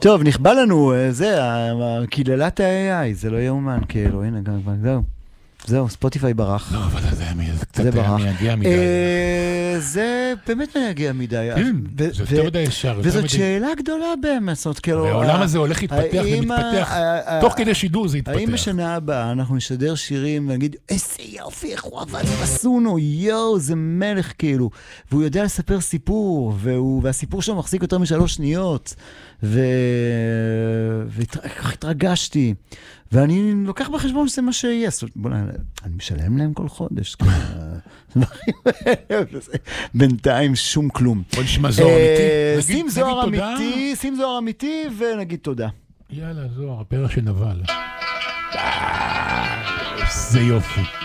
טוב, נכבה לנו, זה, קיללת ה-AI, זה לא יאומן, כאילו, הנה, זהו, ספוטיפיי ברח. לא, אבל זה קצת מייגע מדי. זה באמת מייגע מדי. כן, זה יותר מדי ישר. וזאת שאלה גדולה באמת, זאת כאילו... העולם הזה הולך להתפתח ומתפתח, תוך כדי שידור זה יתפתח. האם בשנה הבאה אנחנו נשדר שירים ונגיד, איזה יופי, איך הוא עבד בסונו, יואו, זה מלך כאילו. והוא יודע לספר סיפור, והסיפור שלו מחזיק יותר מ3 שניות. וכך התרגשתי. ואני לוקח בחשבון שזה מה שיהיה. אני משלם להם כל חודש. בינתיים שום כלום. בוא נשמע זוהר אמיתי. שים זוהר אמיתי ונגיד תודה. יאללה, זוהר, הפרח שנבל. זה יופי.